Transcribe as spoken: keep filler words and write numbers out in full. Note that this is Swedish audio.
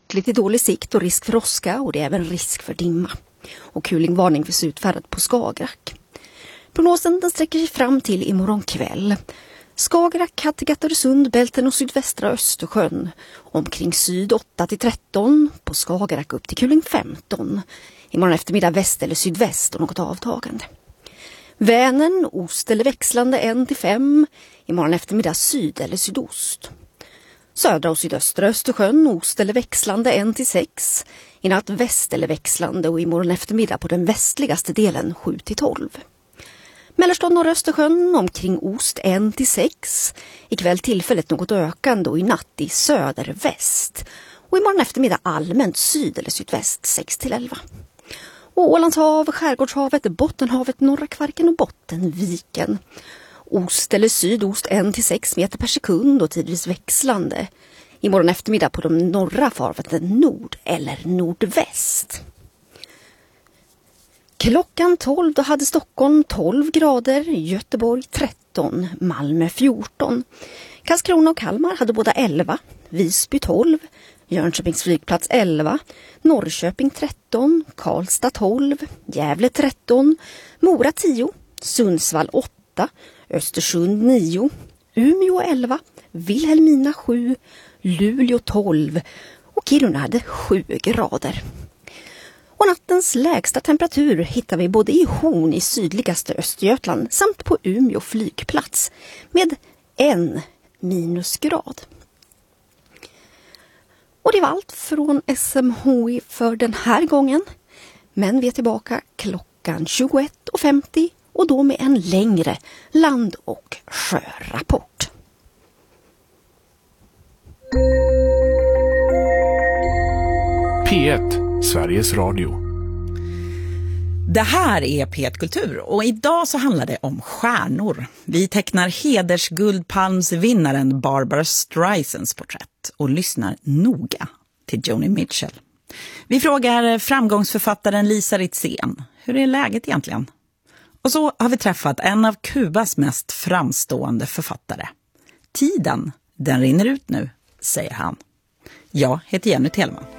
ytterligt dålig sikt och risk för åska och det är även risk för dimma. Och kulingvarning finns utfärdad på Skagerrak. Prognosen den sträcker sig fram till imorgon kväll. Skagerrak, Kattegatt, Öresund, Bälten och sydvästra Östersjön. Omkring syd åtta till tretton, på Skagerrak upp till kuling femton. Imorgon eftermiddag väst eller sydväst och något avtagande. Vänern, ost eller växlande ett till fem. Imorgon eftermiddag syd eller sydost. Södra och sydöstra Östersjön, ost eller växlande ett till sex. I natt väst eller växlande och imorgon eftermiddag på den västligaste delen sju till tolv. Mellersta och norra Östersjön omkring ost ett till sex. Ikväll tillfället något ökande och i natt i söder-väst. Och imorgon eftermiddag allmänt syd eller sydväst sex till elva. Och Ålandshav, Skärgårdshavet, Bottenhavet, Norra Kvarken och Bottenviken. Ost eller sydost ett till sex meter per sekund och tidvis växlande. Imorgon eftermiddag på de norra farvattnen nord eller nordväst. Klockan tolv då hade Stockholm tolv grader, Göteborg tretton, Malmö fjorton. Karlskrona och Kalmar hade båda elva, Visby tolv, Jönköpings flygplats elva, Norrköping tretton, Karlstad tolv, Gävle tretton, Mora tio, Sundsvall åtta, Östersund nio, Umeå elva, Vilhelmina sju, Luleå tolv och Kiruna hade sju grader. Och nattens lägsta temperatur hittar vi både i Horn i sydligaste Östergötland samt på Umeå flygplats med en minusgrad. Och det var allt från S M H I för den här gången. Men vi är tillbaka klockan tjugoett och femtio och då med en längre land- och sjörapport. P ett, Sveriges Radio. Det här är P ett Kultur och idag så handlar det om stjärnor. Vi tecknar hedersguldpalmsvinnaren Barbara Streisands porträtt och lyssnar noga till Joni Mitchell. Vi frågar framgångsförfattaren Lisa Ritzén, hur är läget egentligen? Och så har vi träffat en av Kubas mest framstående författare. Tiden, den rinner ut nu, säger han. Jag heter Jenny Telemann.